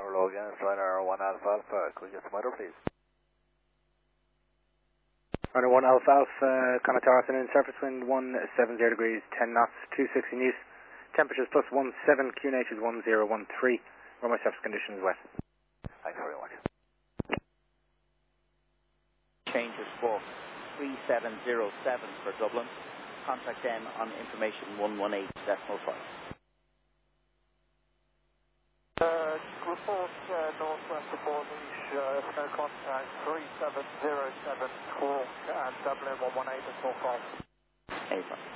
Logan, Ryanair 1 Alpha Alpha, could we get some weather please? Ryanair 1 Alpha Alpha, Connaughton afternoon, surface wind 170 degrees, 10 knots, 260 news, temperatures plus 17, QNH is 1013, runway surface conditions wet. Thanks very much. Changes for 3707 for Dublin. Contact them on information 118.5. Report northwest of Bournemouth, snow contact 3707 Squawk and Dublin 118.5.